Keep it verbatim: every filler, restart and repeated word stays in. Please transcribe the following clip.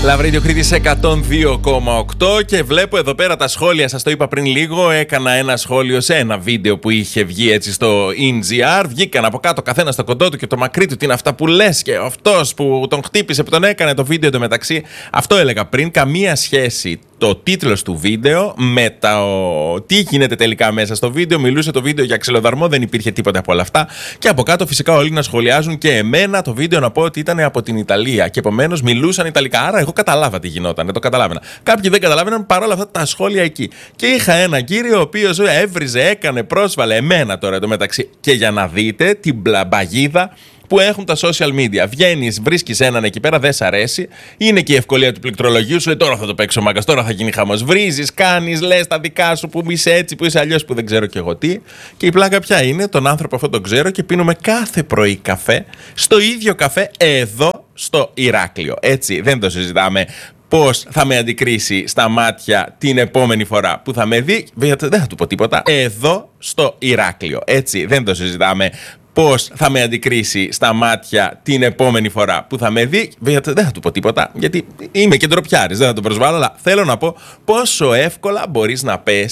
Λαβρίδιο Κρήτης εκατόν δύο κόμμα οκτώ και βλέπω εδώ πέρα τα σχόλια. Σας το είπα πριν λίγο. Έκανα ένα σχόλιο σε ένα βίντεο που είχε βγει έτσι στο InGR. Βγήκαν από κάτω καθένα στο κοντό του και το μακρύ του. Τι είναι αυτά που λες, και αυτός που τον χτύπησε, που τον έκανε το βίντεο εντωμεταξύ. Αυτό έλεγα πριν. Καμία σχέση το τίτλος του βίντεο με το τι γίνεται τελικά μέσα στο βίντεο. Μιλούσε το βίντεο για ξυλοδαρμό, δεν υπήρχε τίποτα από όλα αυτά. Και από κάτω φυσικά όλοι να σχολιάζουν και εμένα το βίντεο να πω ότι ήταν από την Ιταλία. Και επομένως μιλούσαν Ιταλικά. Άρα εγώ καταλάβα τι γινόταν, το καταλάβαινα. Κάποιοι δεν καταλάβαιναν παρόλα αυτά τα σχόλια εκεί. Και είχα ένα κύριο ο οποίος έβριζε, έκανε, πρόσβαλε εμένα τώρα εντωμεταξύ. Και για να δείτε την μπαγίδα που έχουν τα social media. Βγαίνεις, βρίσκεις έναν εκεί πέρα, δεν σ' αρέσει. Είναι και η ευκολία του πληκτρολογίου. Σου λέει τώρα θα το παίξω μάγκας, τώρα θα γίνει χαμός. Βρίζεις, κάνεις, λες τα δικά σου που είσαι έτσι, που είσαι αλλιώς, που δεν ξέρω κι εγώ τι. Και η πλάκα ποια είναι, τον άνθρωπο αυτό τον ξέρω και πίνουμε κάθε πρωί καφέ στο ίδιο καφέ εδώ στο Ηράκλειο. Έτσι, δεν το συζητάμε. Πώς θα με αντικρίσει στα μάτια την επόμενη φορά που θα με δει. Δεν θα του πω τίποτα. Εδώ στο Ηράκλειο. Έτσι, δεν το συζητάμε. Πώς θα με αντικρίσει στα μάτια την επόμενη φορά που θα με δει. Δεν θα του πω τίποτα, γιατί είμαι και ντροπιάρης, δεν θα το προσβάλλω, αλλά θέλω να πω πόσο εύκολα μπορείς να πες